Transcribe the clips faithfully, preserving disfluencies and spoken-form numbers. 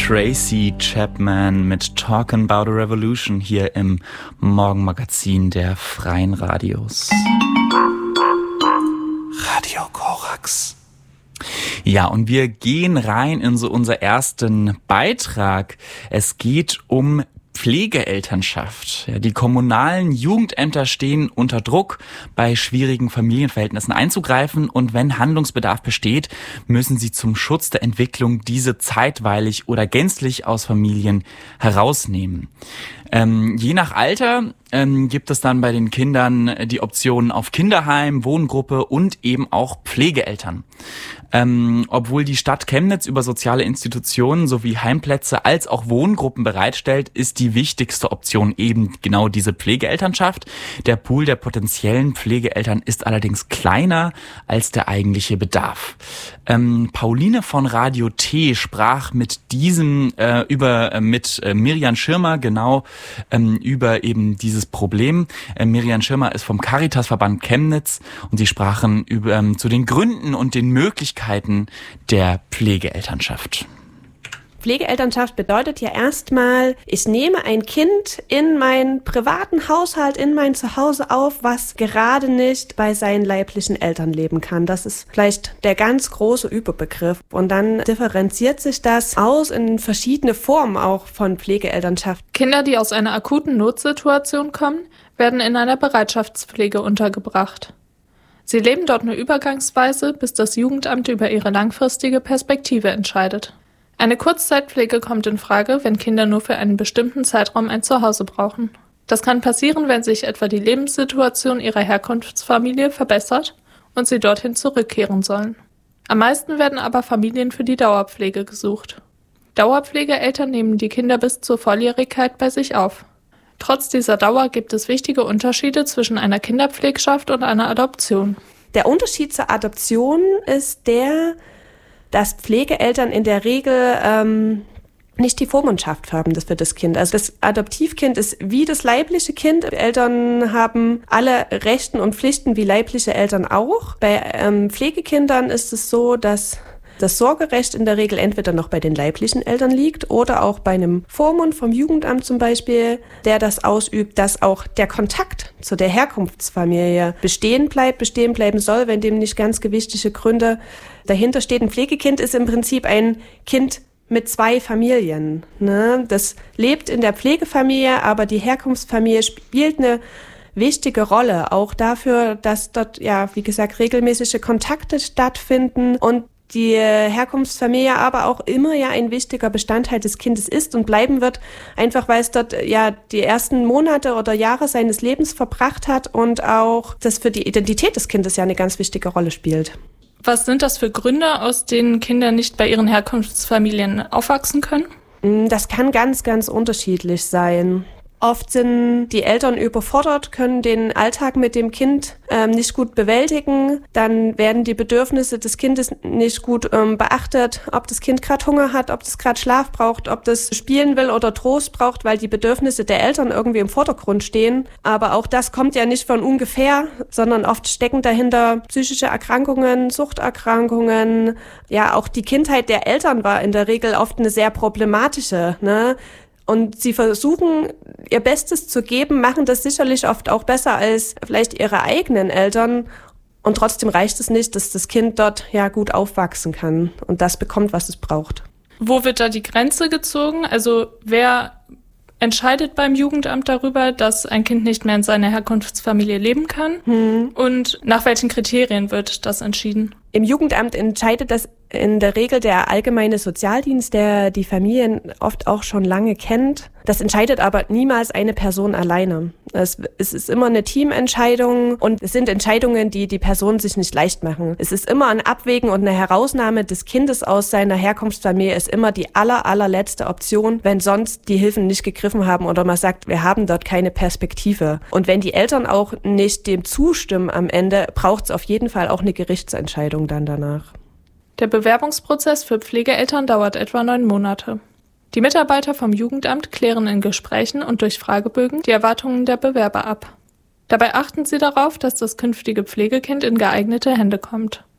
Tracy Chapman mit Talkin' About a Revolution hier im Morgenmagazin der Freien Radios. Radio Korax. Ja, und wir gehen rein in so unser ersten Beitrag. Es geht um Pflegeelternschaft. Ja, die kommunalen Jugendämter stehen unter Druck, bei schwierigen Familienverhältnissen einzugreifen, und wenn Handlungsbedarf besteht, müssen sie zum Schutz der Entwicklung diese zeitweilig oder gänzlich aus Familien herausnehmen. Ähm, je nach Alter ähm, gibt es dann bei den Kindern die Optionen auf Kinderheim, Wohngruppe und eben auch Pflegeeltern. Ähm, obwohl die Stadt Chemnitz über soziale Institutionen sowie Heimplätze als auch Wohngruppen bereitstellt, ist die wichtigste Option eben genau diese Pflegeelternschaft. Der Pool der potenziellen Pflegeeltern ist allerdings kleiner als der eigentliche Bedarf. Ähm, Pauline von Radio T sprach mit diesem äh, über äh, mit äh, Miriam Schirmer genau ähm, über eben dieses Problem. Äh, Miriam Schirmer ist vom Caritasverband Chemnitz und sie sprachen über ähm, zu den Gründen und den Möglichkeiten der Pflegeelternschaft. Pflegeelternschaft bedeutet ja erstmal, ich nehme ein Kind in meinen privaten Haushalt, in mein Zuhause auf, was gerade nicht bei seinen leiblichen Eltern leben kann. Das ist vielleicht der ganz große Überbegriff. Und dann differenziert sich das aus in verschiedene Formen auch von Pflegeelternschaft. Kinder, die aus einer akuten Notsituation kommen, werden in einer Bereitschaftspflege untergebracht. Sie leben dort nur übergangsweise, bis das Jugendamt über ihre langfristige Perspektive entscheidet. Eine Kurzzeitpflege kommt in Frage, wenn Kinder nur für einen bestimmten Zeitraum ein Zuhause brauchen. Das kann passieren, wenn sich etwa die Lebenssituation ihrer Herkunftsfamilie verbessert und sie dorthin zurückkehren sollen. Am meisten werden aber Familien für die Dauerpflege gesucht. Dauerpflegeeltern nehmen die Kinder bis zur Volljährigkeit bei sich auf. Trotz dieser Dauer gibt es wichtige Unterschiede zwischen einer Kinderpflegschaft und einer Adoption. Der Unterschied zur Adoption ist der, dass Pflegeeltern in der Regel ähm, nicht die Vormundschaft haben das für das Kind. Also das Adoptivkind ist wie das leibliche Kind. Eltern haben alle Rechten und Pflichten wie leibliche Eltern auch. Bei ähm, Pflegekindern ist es so, dass das Sorgerecht in der Regel entweder noch bei den leiblichen Eltern liegt oder auch bei einem Vormund vom Jugendamt zum Beispiel, der das ausübt, dass auch der Kontakt zu der Herkunftsfamilie bestehen bleibt, bestehen bleiben soll, wenn dem nicht ganz gewichtige Gründe dahinter stehen. Ein Pflegekind ist im Prinzip ein Kind mit zwei Familien, ne? Das lebt in der Pflegefamilie, aber die Herkunftsfamilie spielt eine wichtige Rolle, auch dafür, dass dort, ja, wie gesagt, regelmäßige Kontakte stattfinden und die Herkunftsfamilie aber auch immer ja ein wichtiger Bestandteil des Kindes ist und bleiben wird, einfach weil es dort ja die ersten Monate oder Jahre seines Lebens verbracht hat und auch das für die Identität des Kindes ja eine ganz wichtige Rolle spielt. Was sind das für Gründe, aus denen Kinder nicht bei ihren Herkunftsfamilien aufwachsen können? Das kann ganz, ganz unterschiedlich sein. Oft sind die Eltern überfordert, können den Alltag mit dem Kind ähm, nicht gut bewältigen. Dann werden die Bedürfnisse des Kindes nicht gut ähm, beachtet, ob das Kind gerade Hunger hat, ob das gerade Schlaf braucht, ob das spielen will oder Trost braucht, weil die Bedürfnisse der Eltern irgendwie im Vordergrund stehen. Aber auch das kommt ja nicht von ungefähr, sondern oft stecken dahinter psychische Erkrankungen, Suchterkrankungen. Ja, auch die Kindheit der Eltern war in der Regel oft eine sehr problematische, ne? Und sie versuchen, ihr Bestes zu geben, machen das sicherlich oft auch besser als vielleicht ihre eigenen Eltern. Und trotzdem reicht es nicht, dass das Kind dort ja gut aufwachsen kann und das bekommt, was es braucht. Wo wird da die Grenze gezogen? Also wer entscheidet beim Jugendamt darüber, dass ein Kind nicht mehr in seiner Herkunftsfamilie leben kann? Hm. Und nach welchen Kriterien wird das entschieden? Im Jugendamt entscheidet das in der Regel der allgemeine Sozialdienst, der die Familien oft auch schon lange kennt. Das entscheidet aber niemals eine Person alleine. Es, es ist immer eine Teamentscheidung und es sind Entscheidungen, die die Personen sich nicht leicht machen. Es ist immer ein Abwägen und eine Herausnahme des Kindes aus seiner Herkunftsfamilie ist immer die aller, allerletzte Option, wenn sonst die Hilfen nicht gegriffen haben oder man sagt, wir haben dort keine Perspektive. Und wenn die Eltern auch nicht dem zustimmen am Ende, braucht es auf jeden Fall auch eine Gerichtsentscheidung dann danach. Der Bewerbungsprozess für Pflegeeltern dauert etwa neun Monate. Die Mitarbeiter vom Jugendamt klären in Gesprächen und durch Fragebögen die Erwartungen der Bewerber ab. Dabei achten sie darauf, dass das künftige Pflegekind in geeignete Hände kommt.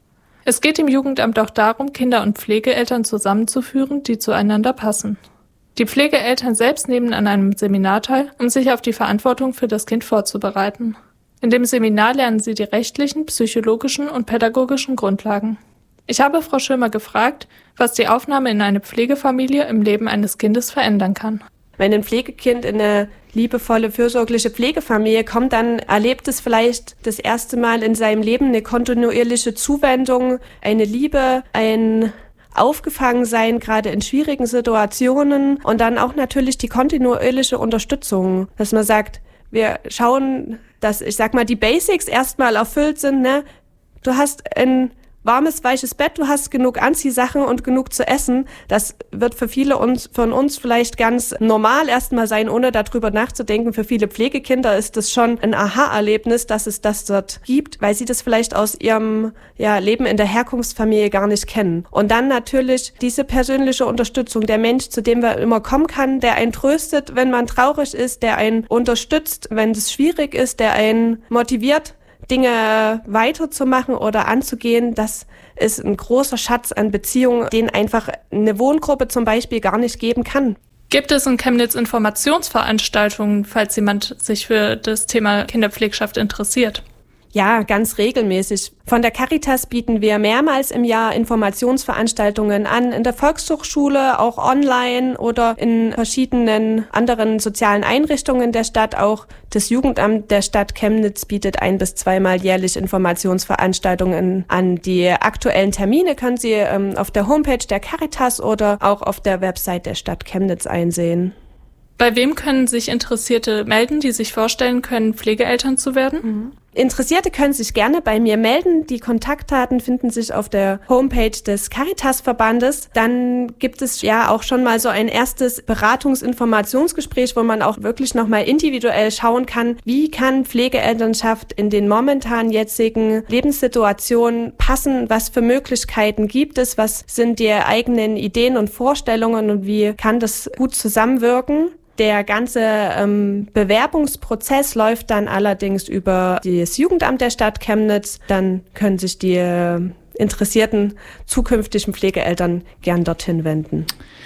Es geht im Jugendamt auch darum, Kinder- und Pflegeeltern zusammenzuführen, die zueinander passen. Die Pflegeeltern selbst nehmen an einem Seminar teil, um sich auf die Verantwortung für das Kind vorzubereiten. In dem Seminar lernen sie die rechtlichen, psychologischen und pädagogischen Grundlagen. Ich habe Frau Schirmer gefragt, was die Aufnahme in eine Pflegefamilie im Leben eines Kindes verändern kann. Wenn ein Pflegekind in eine liebevolle, fürsorgliche Pflegefamilie kommt, dann erlebt es vielleicht das erste Mal in seinem Leben eine kontinuierliche Zuwendung, eine Liebe, ein Aufgefangensein, gerade in schwierigen Situationen, und dann auch natürlich die kontinuierliche Unterstützung, dass man sagt, wir schauen, dass, ich sag mal, die Basics erstmal erfüllt sind, ne? Du hast ein warmes, weiches Bett, du hast genug Anziehsachen und genug zu essen. Das wird für viele uns, von uns vielleicht ganz normal erstmal sein, ohne darüber nachzudenken. Für viele Pflegekinder ist das schon ein Aha-Erlebnis, dass es das dort gibt, weil sie das vielleicht aus ihrem ja, Leben in der Herkunftsfamilie gar nicht kennen. Und dann natürlich diese persönliche Unterstützung, der Mensch, zu dem man immer kommen kann, der einen tröstet, wenn man traurig ist, der einen unterstützt, wenn es schwierig ist, der einen motiviert, Dinge weiterzumachen oder anzugehen, das ist ein großer Schatz an Beziehungen, den einfach eine Wohngruppe zum Beispiel gar nicht geben kann. Gibt es in Chemnitz Informationsveranstaltungen, falls jemand sich für das Thema Kinderpflegschaft interessiert? Ja, ganz regelmäßig. Von der Caritas bieten wir mehrmals im Jahr Informationsveranstaltungen an, in der Volkshochschule, auch online oder in verschiedenen anderen sozialen Einrichtungen der Stadt. Auch das Jugendamt der Stadt Chemnitz bietet ein- bis zweimal jährlich Informationsveranstaltungen an. Die aktuellen Termine können Sie ähm, auf der Homepage der Caritas oder auch auf der Website der Stadt Chemnitz einsehen. Bei wem können sich Interessierte melden, die sich vorstellen können, Pflegeeltern zu werden? Mhm. Interessierte können sich gerne bei mir melden. Die Kontaktdaten finden sich auf der Homepage des Caritas-Verbandes. Dann gibt es ja auch schon mal so ein erstes Beratungsinformationsgespräch, wo man auch wirklich nochmal individuell schauen kann, wie kann Pflegeelternschaft in den momentan jetzigen Lebenssituationen passen, was für Möglichkeiten gibt es, was sind die eigenen Ideen und Vorstellungen und wie kann das gut zusammenwirken. Der ganze ähm, Bewerbungsprozess läuft dann allerdings über das Jugendamt der Stadt Chemnitz. Dann können sich die äh, interessierten zukünftigen Pflegeeltern gern dorthin wenden.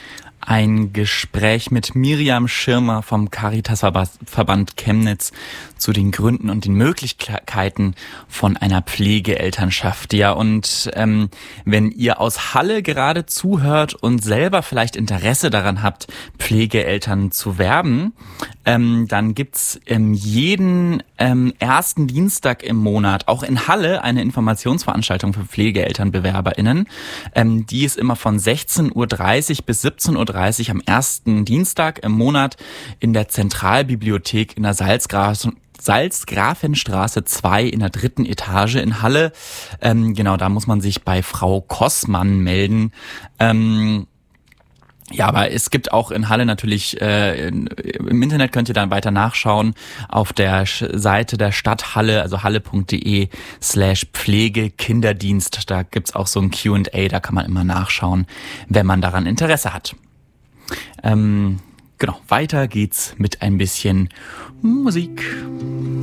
Ein Gespräch mit Miriam Schirmer vom Caritas-Verband Chemnitz zu den Gründen und den Möglichkeiten von einer Pflegeelternschaft. Ja, und ähm, wenn ihr aus Halle gerade zuhört und selber vielleicht Interesse daran habt, Pflegeeltern zu werben, ähm, dann gibt's ähm, jeden ähm, ersten Dienstag im Monat auch in Halle eine Informationsveranstaltung für PflegeelternbewerberInnen. Ähm, die ist immer von sechzehn Uhr dreißig bis siebzehn Uhr dreißig am ersten Dienstag im Monat in der Zentralbibliothek in der Salzgrafen Salzgrafenstraße zwei in der dritten Etage in Halle. Ähm, genau, da muss man sich bei Frau Kossmann melden. Ähm, ja, aber es gibt auch in Halle natürlich, äh, im Internet könnt ihr dann weiter nachschauen, auf der Seite der Stadt Halle, also halle.de slash Pflegekinderdienst. Da gibt's auch so ein Q and A, da kann man immer nachschauen, wenn man daran Interesse hat. Ähm, genau, weiter geht's mit ein bisschen Musik.